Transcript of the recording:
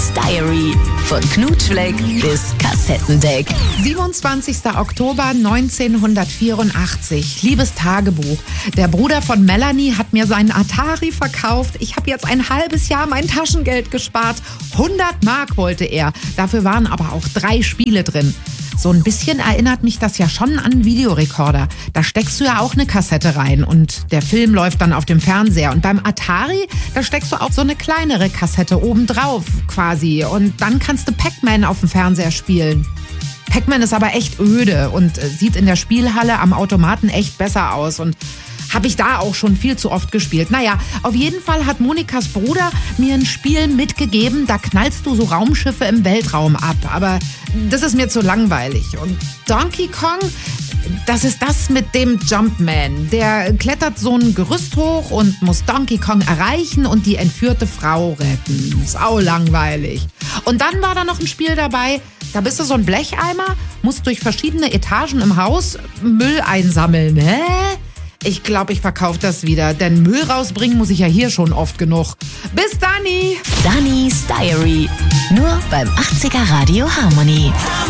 Dannys Diary. Von Knutschfleck bis Kassettendeck. 27. Oktober 1984. Liebes Tagebuch. Der Bruder von Melanie hat mir seinen Atari verkauft. Ich habe jetzt ein halbes Jahr mein Taschengeld gespart. 100 Mark wollte er. Dafür waren aber auch 3 Spiele drin. So ein bisschen erinnert mich das ja schon an einen Videorekorder. Da steckst du ja auch eine Kassette rein und der Film läuft dann auf dem Fernseher. Und beim Atari, da steckst du auch so eine kleinere Kassette obendrauf quasi. Und dann kannst du Pac-Man auf dem Fernseher spielen. Pac-Man ist aber echt öde und sieht in der Spielhalle am Automaten echt besser aus. Und habe ich da auch schon viel zu oft gespielt. Naja, auf jeden Fall hat Monikas Bruder mir ein Spiel mitgegeben, da knallst du so Raumschiffe im Weltraum ab. Aber das ist mir zu langweilig. Und Donkey Kong, das ist das mit dem Jumpman. Der klettert so ein Gerüst hoch und muss Donkey Kong erreichen und die entführte Frau retten. Ist auch langweilig. Und dann war da noch ein Spiel dabei, da bist du so ein Blecheimer, musst durch verschiedene Etagen im Haus Müll einsammeln. Hä? Ich glaube, ich verkaufe das wieder, denn Müll rausbringen muss ich ja hier schon oft genug. Bis Dani! Dannys Diary. Nur beim 80er Radio Harmony.